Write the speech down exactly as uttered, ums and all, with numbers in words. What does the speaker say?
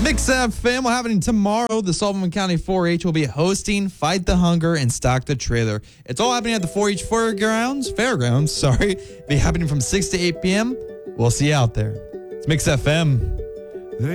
Mix F M will happening tomorrow. The Sullivan County four H will be hosting Fight the Hunger and Stock the Trailer. It's all happening at the four H Fairgrounds. Fairgrounds, sorry. Be happening from six to eight p.m. We'll see you out there. It's Mix F M.